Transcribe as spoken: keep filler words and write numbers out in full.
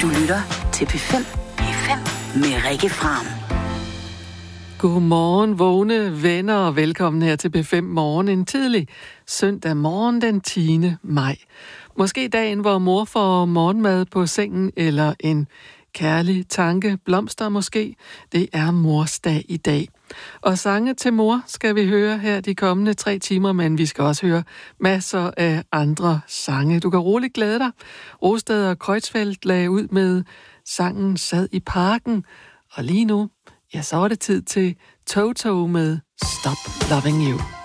Du lytter til P fem. P fem med Rikke Fram. Godmorgen, vågne venner, og velkommen her til P fem Morgen, en tidlig søndag morgen den tiende maj. Måske dagen, hvor mor får morgenmad på sengen, eller en kærlig tanke, blomster måske. Det er morsdag i dag. Og sange til mor skal vi høre her de kommende tre timer, men vi skal også høre masser af andre sange. Du kan roligt glæde dig. Rosted og Kreutzfeldt lagde ud med sangen Sad i parken, og lige nu, ja, så er det tid til Toto med Stop Loving You.